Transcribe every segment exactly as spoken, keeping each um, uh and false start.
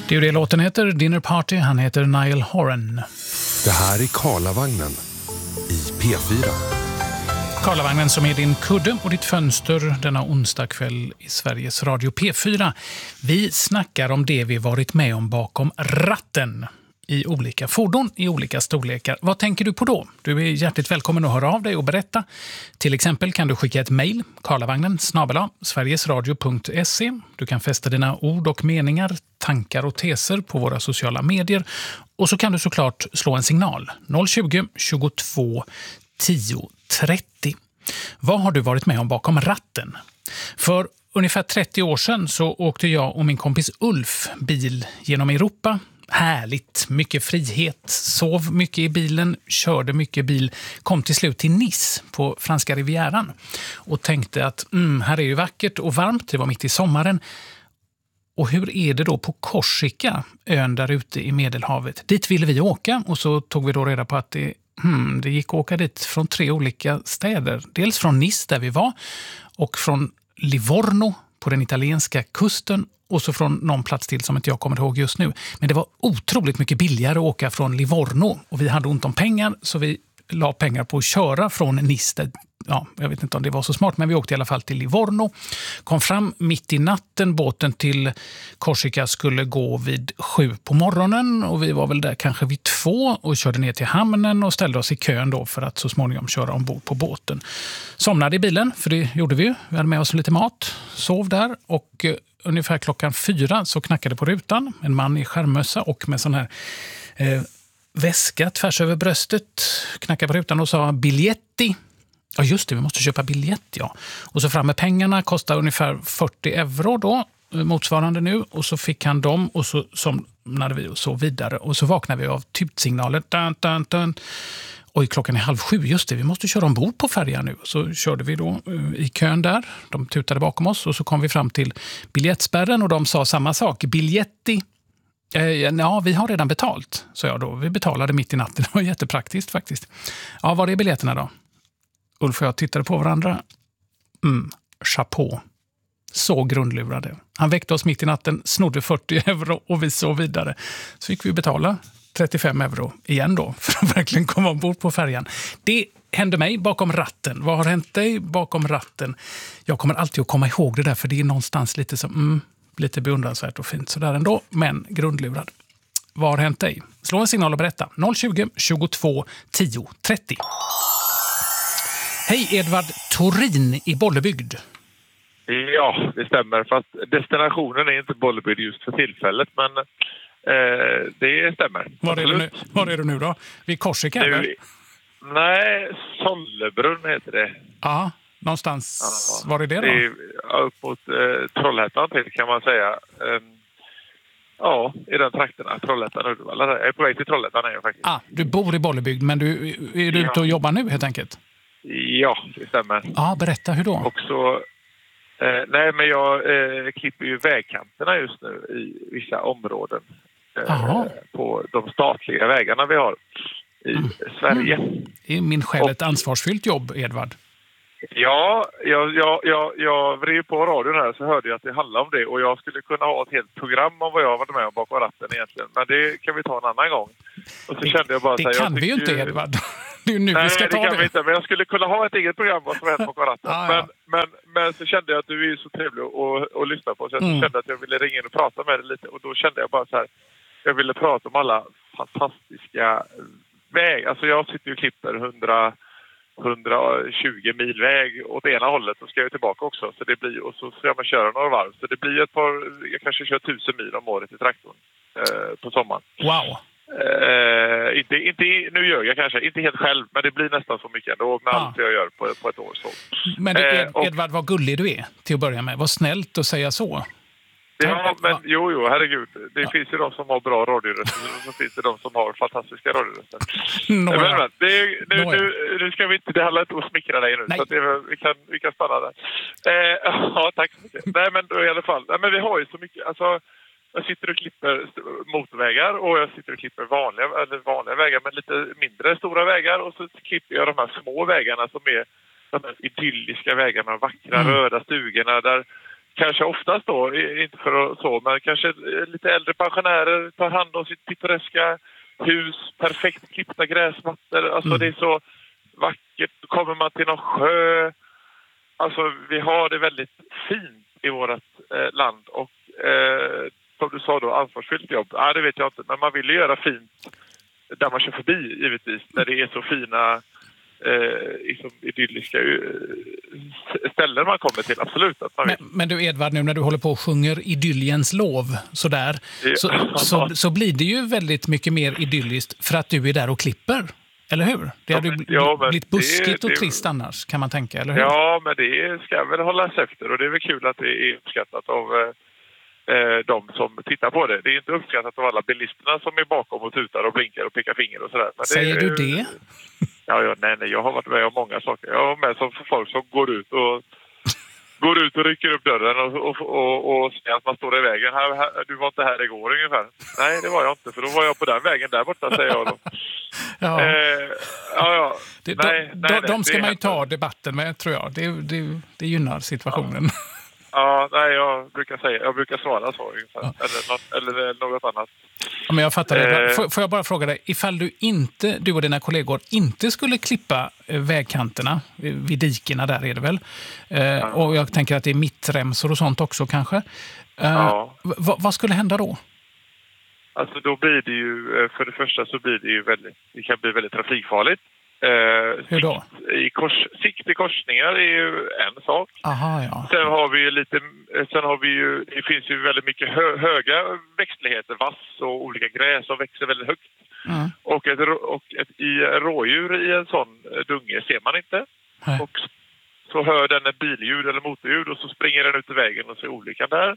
Det är ju det låten heter, Dinner Party. Han heter Niall Horan. Det här är Karlavagnen i P fyra. Karlavagnen som är din kudde och ditt fönster denna onsdag kväll i Sveriges Radio P fyra. Vi snackar om det vi varit med om bakom ratten i olika fordon, i olika storlekar. Vad tänker du på då? Du är hjärtligt välkommen att höra av dig och berätta. Till exempel kan du skicka ett mejl, karlavagnen snabel-a sverigesradio punkt se. Du kan fästa dina ord och meningar, tankar och teser på våra sociala medier. Och så kan du såklart slå en signal, noll tjugo, tjugotvå, tio, trettio. Vad har du varit med om bakom ratten? För ungefär trettio år sedan så åkte jag och min kompis Ulf bil genom Europa. Härligt, mycket frihet, sov mycket i bilen, körde mycket bil, kom till slut till Nice på franska rivieran och tänkte att mm, här är ju vackert och varmt, det var mitt i sommaren. Och hur är det då på Korsika, ön där ute i Medelhavet? Dit ville vi åka och så tog vi då reda på att det, hmm, det gick att åka dit från tre olika städer. Dels från Nice där vi var och från Livorno på den italienska kusten och så från någon plats till som inte jag kommer ihåg just nu. Men det var otroligt mycket billigare att åka från Livorno och vi hade ont om pengar så vi la pengar på att köra från Nice. Ja, jag vet inte om det var så smart, men vi åkte i alla fall till Livorno. Kom fram mitt i natten, båten till Korsika skulle gå vid sju på morgonen och vi var väl där kanske vid två och körde ner till hamnen och ställde oss i kön då för att så småningom köra ombord på båten. Somnade i bilen, för det gjorde vi ju. Vi hade med oss lite mat, sov där och eh, ungefär klockan fyra så knackade på rutan. En man i skärmössa och med sån här eh, väska tvärs över bröstet knackade på rutan och sa biljetti. Ja just det, vi måste köpa biljett, ja. Och så fram med pengarna, kostar ungefär fyrtio euro då, motsvarande nu. Och så fick han dem och så somnade vi och så vidare. Och så vaknade vi av typsignaler. Dun, dun, dun. Oj, klockan är halv sju, just det, vi måste köra ombord på färjan nu. Så körde vi då uh, i kön där, de tutade bakom oss. Och så kom vi fram till biljettspärren och de sa samma sak, biljetti. Eh, ja, vi har redan betalt, sa jag då. Vi betalade mitt i natten, det var jättepraktiskt faktiskt. Ja, var är biljetterna då? Ulf och jag tittade på varandra. Mm, chapeau. Så grundlurade. Han väckte oss mitt i natten, snodde fyrtio euro och vi så vidare. Så fick vi betala trettiofem euro igen då för att verkligen komma ombord på färjan. Det hände mig bakom ratten. Vad har hänt dig bakom ratten? Jag kommer alltid att komma ihåg det där för det är någonstans lite som mm, lite beundransvärt och fint sådär ändå, men grundlurad. Vad har hänt dig? Slå en signal och berätta. noll tjugo, tjugotvå, tio, trettio. Hej, Edvard Torin i Bollebygd. Ja, det stämmer. Fast destinationen är inte Bollebygd just för tillfället, men eh, det stämmer. Var är, du nu, var är du nu då? Vid Korsika, nu, eller? Nej, Sollebrunn heter det. Ja, någonstans. Ja, var är det då? Det är upp mot eh, Trollhättan till, kan man säga. Eh, ja, i den trakterna. Trollhättan, Uddevalla. Jag är på väg till Trollhättan är jag faktiskt. Ah, du bor i Bollebygd, men du, är du ja. ute och jobbar nu helt enkelt? Ja, det stämmer. Ja, berätta, hur då? Och så, eh, nej, men jag eh, klipper ju vägkanterna just nu i vissa områden. Eh, på de statliga vägarna vi har i mm. Sverige. Mm. Det är min själ ett ansvarsfyllt jobb, Edvard. Ja, jag, jag, jag, jag vred på radion här så hörde jag att det handlar om det. Och jag skulle kunna ha ett helt program om vad jag har varit med om bakom ratten egentligen. Men det kan vi ta en annan gång. Och så det, kände jag bara det så här, kan vi ju inte, Edvard. Det är ju nu nej, vi ska det ta kan det. Vi inte. Men jag skulle kunna ha ett eget program vad som hänt bakom ratten. ah, men, ja. men, men så kände jag att du är så trevlig att, att lyssna på. Så jag mm. kände att jag ville ringa in och prata med dig lite. Och då kände jag bara så här, jag ville prata om alla fantastiska vägar. Alltså jag sitter ju och klipper hundra... hundratjugo mil väg åt ena hållet och ska jag tillbaka också. Så det blir, och så ska man köra några varv. Så det blir ett par, jag kanske kör tusen mil om året i traktorn eh, på sommaren. Wow! Eh, inte, inte, nu gör jag kanske, inte helt själv, men det blir nästan så mycket ändå med ah. allt jag gör på, på ett år. Så. Men det, Ed, och, Edvard, vad gullig du är till att börja med. Vad snällt att säga så. Ja, men jo, jo, herregud. Det ja. finns ju de som har bra radioröster och så finns det de som har fantastiska radioröster. Nåja. Men, men, det är, nu, nu, nu ska vi inte, det handlar inte om att smickra dig nu. Nej. Så att det, vi, kan, vi kan stanna där. Eh, ja, tack så mycket. Nej, men då, i alla fall. Nej, men vi har ju så mycket, alltså jag sitter och klipper motorvägar och jag sitter och klipper vanliga, eller vanliga vägar, men lite mindre stora vägar. Och så klipper jag de här små vägarna som är de här idylliska vägarna, vackra mm. röda stugorna där kanske oftast då, inte för att så, men kanske lite äldre pensionärer tar hand om sitt pittoreska hus, perfekt klippta gräsmattor. Alltså mm. det är så vackert. Kommer man till någon sjö. Alltså vi har det väldigt fint i vårt eh, land. Och eh, som du sa då, ansvarsfyllt jobb. Ja, det vet jag inte. Men man vill ju göra fint där man kör förbi, givetvis. Där det är så fina eh, liksom idylliska eh, ställen man kommer till. Absolut. Att man men, men du Edvard, nu när du håller på och sjunger idylliens lov sådär, ja. så, så, så blir det ju väldigt mycket mer idylliskt för att du är där och klipper. Eller hur? Det ja, hade men, bl- ja, blivit buskigt det, och det, trist annars, kan man tänka, eller hur? Ja, men det ska väl hållas efter. Och det är väl kul att det är uppskattat av eh, de som tittar på det. Det är inte uppskattat av alla bilisterna som är bakom och tutar och blinkar och pekar finger och sådär. Men Säger det, du det? Ja, ja, nej, nej. Jag har varit med om många saker. Jag har med som folk som går ut och går ut och rycker upp dörren och, och, och, och säger att man står i vägen. Här, här, du var inte här igår ungefär. Nej, det var jag inte. För då var jag på den vägen där borta, säger jag då. Ja. Eh, ja, ja. Det, nej, de, nej, de, de ska nej, man ju ta debatten med, tror jag. Det, det, det gynnar situationen. Ja. Ja, nej, jag brukar säga, jag brukar svara så ungefär. Ja. Eller, något, eller något annat. Ja, men jag fattar det. Eh. Får, får jag bara fråga dig, ifall du inte, du och dina kollegor inte skulle klippa vägkanterna, vid dikena där är det väl, eh, ja. och jag tänker att det är mittremsor och sånt också kanske. Eh, ja. v- vad skulle hända då? Alltså då blir det ju, för det första så blir det ju väldigt, det kan bli väldigt trafikfarligt. Eh, Hur då? Sikt i, kors, sikt i korsningar är ju en sak. Aha, ja. Sen har vi ju lite, sen har vi ju, det finns ju väldigt mycket hö, höga växtligheter, vass och olika gräs som växer väldigt högt. Mm. Och, ett, och ett, i rådjur i en sån dunge ser man inte. Mm. Och så hör den en billjud eller motorljud och så springer den ut i vägen och ser olyckan där.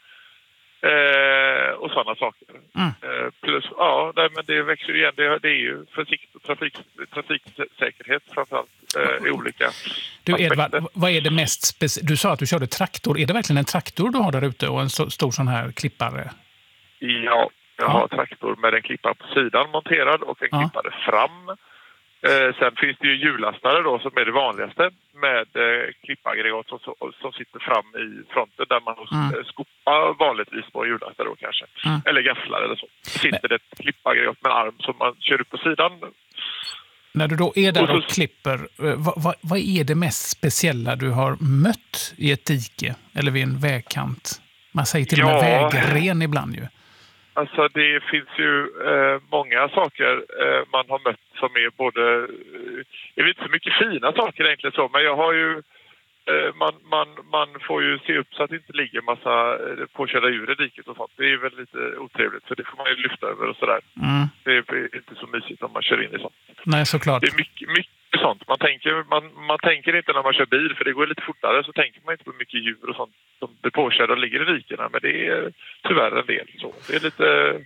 Eh, och sådana saker. Mm. Eh, plus, ja, nej, men det växer igen. Det, det är ju försikt och trafik, trafiksäkerhet framförallt eh, i olika Du aspekter. Edvard, vad är det mest speci- Du sa att du körde traktor. Är det verkligen en traktor du har där ute och en så, stor sån här klippare? Ja, jag har ja. traktor med en klippare på sidan monterad och en ja. klippare fram. Eh, sen finns det ju hjullastare då som är det vanligaste med eh, klippaggregat som, som sitter fram i fronten där man mm. skopar vanligtvis på hjullastare då kanske. Mm. Eller gafflar eller så. Sitter det ett klippaggregat med en arm som man kör upp på sidan. När du då är där och, så, och klipper, vad, vad, vad är det mest speciella du har mött i ett dike eller vid en vägkant? Man säger till och med ja. vägren ibland ju. Alltså det finns ju eh, många saker eh, man har mött som är både, eh, jag vet inte så mycket fina saker egentligen så, men jag har ju, eh, man, man, man får ju se upp så att det inte ligger massa eh, påkörda djur i diket och sånt. Det är väl lite otrevligt för det får man ju lyfta över och sådär. Mm. Det är inte så mysigt om man kör in i sånt. Nej, såklart. Det är mycket, mycket sånt. Man tänker, man, man tänker inte när man kör bil för det går lite fortare så tänker man inte på mycket djur och sånt som blir påkörda och ligger i dikena, men det är tyvärr en del så. Det är lite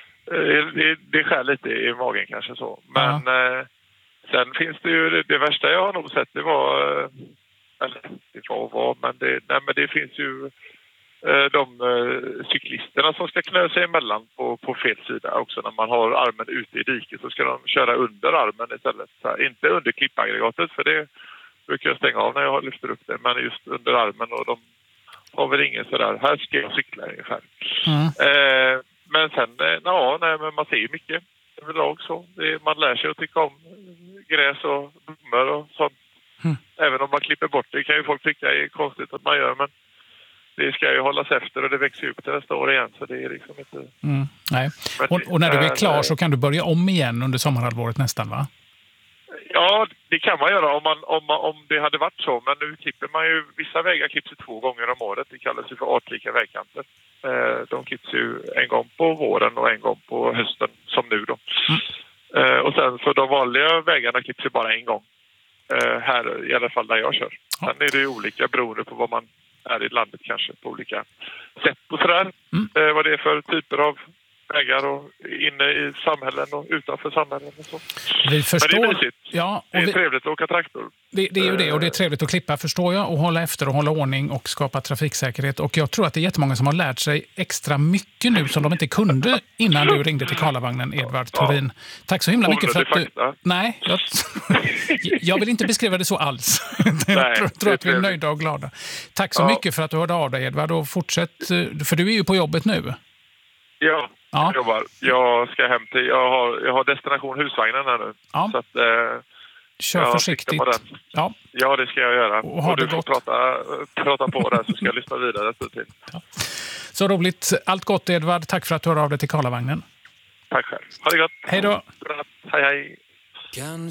det, det skär lite i magen kanske så. Men ja. eh, sen finns det ju det, det värsta jag har nog sett det var eller det var var men det nej, men det finns ju eh, de eh, cyklisterna som ska knö sig emellan på på fel sida också när man har armen ute i diket så ska de köra under armen istället så här, inte under klippaggregatet för det brukar jag stänga av när jag lyfter upp det men just under armen och de har väl ingen sådär, här ska jag cykla ungefär. Mm. Eh, men sen, ja, nej, men man ser ju mycket överlag så. Det, man lär sig att tycka om gräs och blommor och sånt. Mm. Även om man klipper bort det kan ju folk tycka är konstigt att man gör, men det ska ju hållas efter och det växer upp till nästa år igen så det är liksom inte... Mm. Nej. Och, och när du är klar så kan du börja om igen under sommarhalvåret nästan, va? Ja, det kan man göra om, man, om, man, om det hade varit så. Men nu klipper man ju, vissa vägar klipps ju två gånger om året. Det kallas ju för artlika vägkanter. Eh, de klipps ju en gång på våren och en gång på hösten, som nu då. Mm. Eh, och sen så de vanliga vägarna klipps ju bara en gång. Eh, här i alla fall där jag kör. Ja. Sen är det ju olika beroende på vad man är i landet kanske på olika sätt och sådär. Mm. Eh, vad det är för typer av vägar och inne i samhällen och utanför samhällen och så. Vi förstår. Men det är mysigt. Ja, det är vi... trevligt att åka traktor. Det, det är ju det, och det är trevligt att klippa, förstår jag, och hålla efter och hålla ordning och skapa trafiksäkerhet. Och jag tror att det är jättemånga som har lärt sig extra mycket nu som de inte kunde innan du ringde till Karlavagnen, Edvard Thurin. Tack så himla mycket för att du... Nej, jag... jag vill inte beskriva det så alls. Jag tror, tror att vi är nöjda och glada. Tack så ja. mycket för att du hörde av dig, Edvard, och fortsätt, för du är ju på jobbet nu. Ja, ja. Jag jobbar. Jag ska hem till... Jag har, jag har destination husvagnen här nu. Ja. Så att... Eh... Kör försiktigt. Ja. ja, det ska jag göra. Och, och du får prata, prata på där så ska jag lyssna vidare. Ja. Så roligt. Allt gott, Edvard. Tack för att du hör av dig till Karlavagnen. Tack själv. Ha det gott. Hej då. Hej, hej.